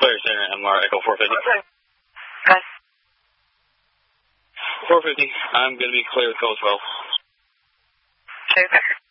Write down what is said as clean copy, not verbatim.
Clear center, MR Echo 450. Okay. Good. 450, I'm going to be clear with code 12. Okay.